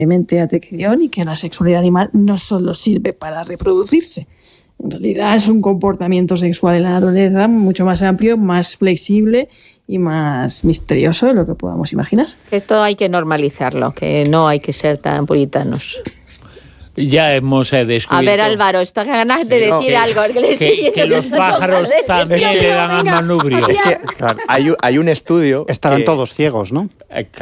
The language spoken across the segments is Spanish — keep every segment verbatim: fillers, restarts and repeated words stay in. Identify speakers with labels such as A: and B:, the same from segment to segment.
A: atención y que la sexualidad animal no solo sirve para reproducirse. En realidad es un comportamiento sexual en la naturaleza mucho más amplio, más flexible y más misterioso de lo que podamos imaginar.
B: Esto hay que normalizarlo, que no hay que ser tan puritanos.
C: Ya hemos eh, descubierto...
B: A ver, Álvaro, está ganas de
C: no,
B: decir
C: que,
B: algo. Que, le estoy
C: que, que los pájaros también le dan al manubrio.
D: Es que, claro, hay, hay un estudio...
E: Estarán
D: que,
E: todos ciegos, ¿no?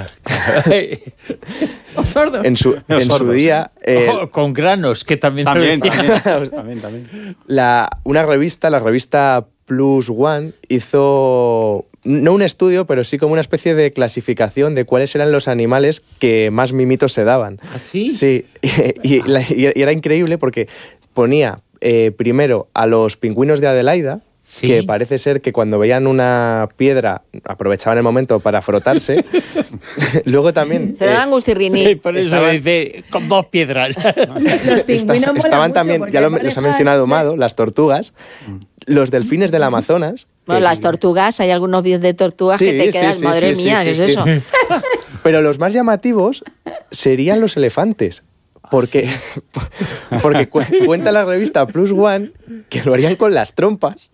A: O sordos.
D: En su, en
E: sordos.
D: su día... Eh,
C: Ojo, con granos, que también...
E: También, también, también, también.
D: La, una revista, la revista Plus One, hizo... No un estudio, pero sí como una especie de clasificación de cuáles eran los animales que más mimitos se daban.
C: ¿Ah, sí?
D: Sí, y, y, la, y era increíble porque ponía eh, primero a los pingüinos de Adelaida, sí, que parece ser que cuando veían una piedra aprovechaban el momento para frotarse. Luego también...
B: Se daban gustirriní.
C: Sí, por eso
D: estaban,
C: dice, con dos piedras.
A: Los pingüinos
D: Esta, estaban también, ya lo, los ha mencionado Mado, las tortugas, los delfines del Amazonas.
B: Bueno,
D: que,
B: las tortugas, hay algunos vídeos de tortugas
D: sí,
B: que te
D: sí,
B: quedas,
D: sí,
B: madre
D: sí,
B: mía,
D: sí,
B: ¿qué
D: sí,
B: es
D: sí.
B: eso?
D: Pero los más llamativos serían los elefantes. Porque, porque cu cuenta la revista Plus One que lo harían con las trompas.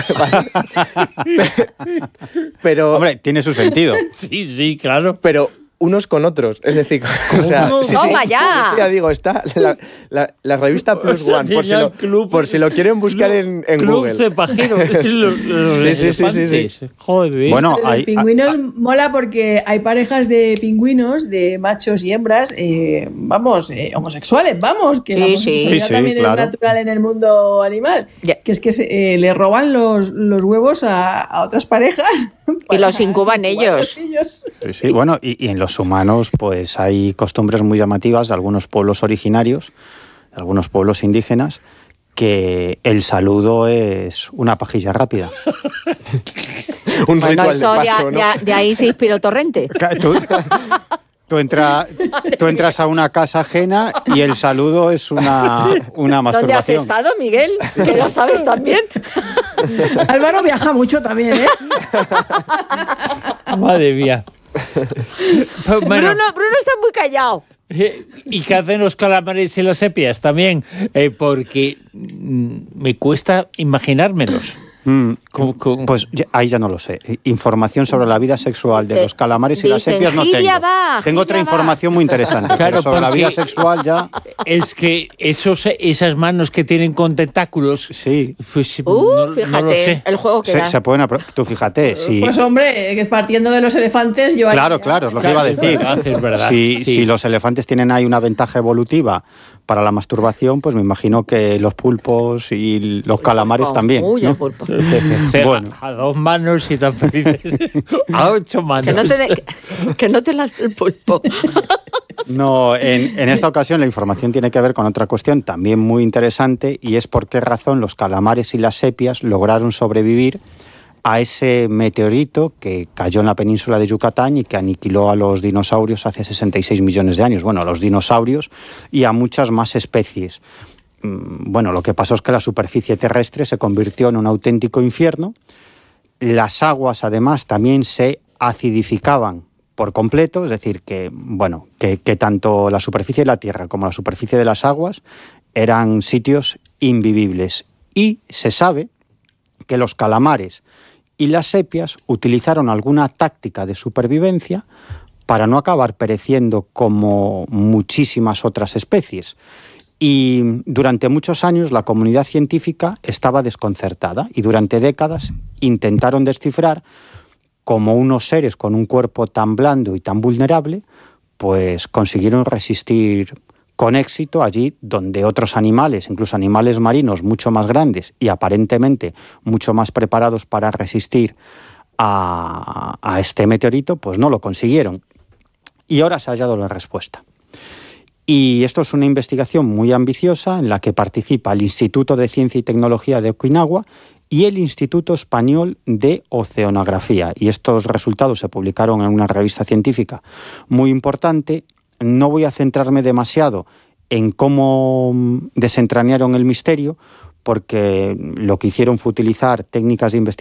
D: Pero,
E: hombre, tiene su sentido.
C: Sí, sí, claro.
D: Pero unos con otros. Es decir, o sea, sí, sí,
B: ¡Toma ya!
D: Esto ya digo, está la, la, la revista Plus
C: O sea,
D: One, por si, lo,
C: club,
D: por si lo quieren buscar
C: club,
D: en, en
C: club
D: Google.
C: De pajeros, los, los
D: sí, sí, sí, sí, sí.
C: Joder.
E: Bueno,
A: los
E: hay,
A: pingüinos
E: hay,
A: mola porque hay parejas de pingüinos, de machos y hembras, eh, vamos, eh, homosexuales, vamos, que
B: sí,
A: la homosexualidad
E: sí, sí,
A: también
E: claro.
A: es natural en el mundo animal,
B: yeah.
A: que es que se, eh, le roban los, los huevos a, a otras parejas.
B: Y los incuban ellos.
A: ellos.
E: Sí, sí, bueno, y, y en los humanos pues hay costumbres muy llamativas de algunos pueblos originarios, de algunos pueblos indígenas, que el saludo es una pajilla rápida.
D: Un
B: Bueno,
D: ritual
B: eso
D: de paso,
B: de,
D: ¿no?
B: de, de ahí se inspiró Torrente.
E: Tú, tú, entra, tú entras a una casa ajena y el saludo es una, una masturbación.
B: ¿Dónde has estado, Miguel? Que lo sabes también.
A: Álvaro viaja mucho también, ¿eh?
C: Madre mía. Bueno,
B: Bruno, Bruno está muy callado.
C: ¿y qué hacen los calamares y las sepias también? Eh, porque mm, me cuesta imaginármelos.
E: Mm,
C: ¿Cómo, cómo?
E: Pues ya, ahí ya no lo sé. Información sobre la vida sexual de,
B: De-
E: los calamares y las
B: dicen,
E: sepias no
B: "Jibia
E: tengo.
B: va,
E: tengo otra
B: jibia va".
E: información muy interesante.
C: Claro,
E: pero sobre la
C: porque-
E: vida sexual ya...
C: Es que esos, esas manos que tienen con tentáculos,
E: Sí.
C: pues
B: Uh,
C: no, no
B: fíjate,
C: lo sé.
B: el juego que
E: Se,
B: da.
E: se pueden apro- Tú fíjate, si...
A: Pues hombre, que partiendo de los elefantes, yo ahí
E: Claro,
A: ya-
E: claro, es lo que iba a decir.
C: Es verdad,
E: Si,
C: sí.
E: si los elefantes tienen ahí una ventaja evolutiva para la masturbación, pues me imagino que los pulpos y los calamares
B: Oh,
E: también.
B: Uy,
E: ¿no?
B: el pulpo.
C: Pero
E: Bueno.
C: a dos manos y tan felices. A ocho manos.
B: Que no te, de- que, que no te lance el pulpo.
E: No, en, en esta ocasión la información tiene que ver con otra cuestión también muy interesante, y es por qué razón los calamares y las sepias lograron sobrevivir a ese meteorito que cayó en la península de Yucatán y que aniquiló a los dinosaurios hace sesenta y seis millones de años. Bueno, a los dinosaurios y a muchas más especies. Mm, Bueno, lo que pasó es que la superficie terrestre se convirtió en un auténtico infierno. Las aguas, además, también se acidificaban por completo, es decir, que, bueno, que, que tanto la superficie de la Tierra como la superficie de las aguas eran sitios invivibles. Y se sabe que los calamares y las sepias utilizaron alguna táctica de supervivencia para no acabar pereciendo como muchísimas otras especies. Y durante muchos años la comunidad científica estaba desconcertada y durante décadas intentaron descifrar cómo unos seres con un cuerpo tan blando y tan vulnerable pues consiguieron resistir con éxito allí donde otros animales, incluso animales marinos mucho más grandes y aparentemente mucho más preparados para resistir a, a este meteorito, pues no lo consiguieron. Y ahora se ha hallado la respuesta. Y esto es una investigación muy ambiciosa en la que participa el Instituto de Ciencia y Tecnología de Okinawa y el Instituto Español de Oceanografía. Y estos resultados se publicaron en una revista científica muy importante. No voy a centrarme demasiado en cómo desentrañaron el misterio, porque lo que hicieron fue utilizar técnicas de investigación